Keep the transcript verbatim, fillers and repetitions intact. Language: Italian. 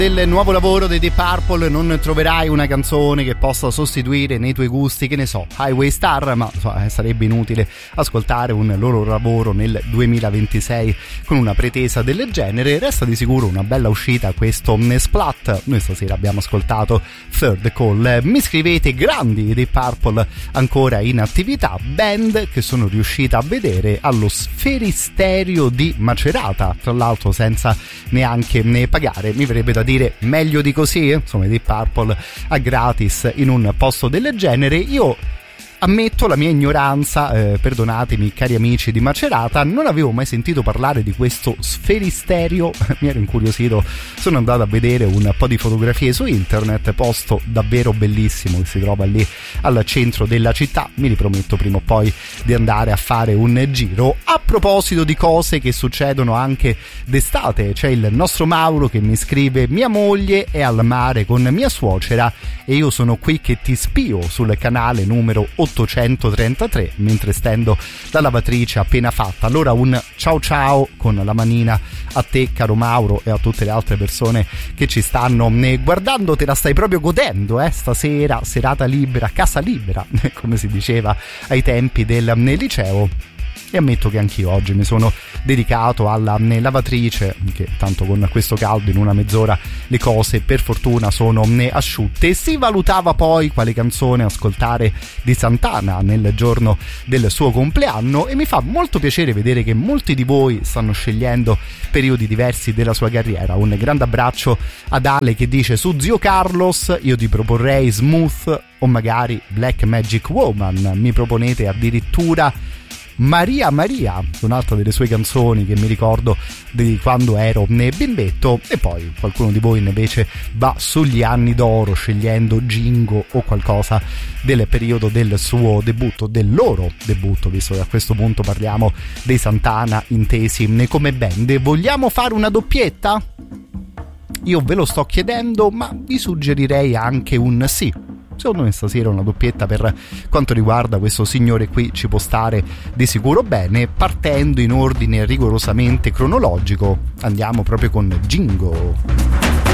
Del nuovo lavoro dei Deep Purple non troverai una canzone che possa sostituire nei tuoi gusti, che ne so, Highway Star, ma insomma, sarebbe inutile ascoltare un loro lavoro nel duemilaventisei con una pretesa del genere. Resta di sicuro una bella uscita questo Splat. Noi stasera abbiamo ascoltato Third Call. Mi scrivete: grandi Deep Purple ancora in attività, band che sono riuscita a vedere allo Sferisterio di Macerata, tra l'altro senza neanche ne pagare. Mi verrebbe da dire meglio di così, insomma, i Deep Purple a gratis in un posto del genere. Io ammetto la mia ignoranza, eh, perdonatemi cari amici di Macerata, non avevo mai sentito parlare di questo Sferisterio, mi ero incuriosito, sono andato a vedere un po' di fotografie su internet, posto davvero bellissimo che si trova lì al centro della città. Mi riprometto prima o poi di andare a fare un giro. A proposito di cose che succedono anche d'estate, c'è il nostro Mauro che mi scrive: mia moglie è al mare con mia suocera e io sono qui che ti spio sul canale numero ottocentotrentatré mentre stendo la lavatrice appena fatta. Allora un ciao ciao con la manina a te caro Mauro e a tutte le altre persone che ci stanno guardando. Te la stai proprio godendo, eh? Stasera serata libera, casa libera, come si diceva ai tempi del liceo. E ammetto che anch'io oggi mi sono dedicato alla lavatrice, che tanto con questo caldo in una mezz'ora le cose per fortuna sono asciutte. Si valutava poi quale canzone ascoltare di Santana nel giorno del suo compleanno e mi fa molto piacere vedere che molti di voi stanno scegliendo periodi diversi della sua carriera. Un grande abbraccio ad Ale che dice: su Zio Carlos io ti proporrei Smooth o magari Black Magic Woman. Mi proponete addirittura Maria Maria, un'altra delle sue canzoni che mi ricordo di quando ero bimbetto, e poi qualcuno di voi invece va sugli anni d'oro scegliendo Jingo o qualcosa del periodo del suo debutto, del loro debutto, visto che a questo punto parliamo dei Santana intesi come band. Vogliamo fare una doppietta? Io ve lo sto chiedendo, ma vi suggerirei anche un sì. Secondo me stasera una doppietta per quanto riguarda questo signore qui ci può stare di sicuro bene. Partendo in ordine rigorosamente cronologico, andiamo proprio con Jingo.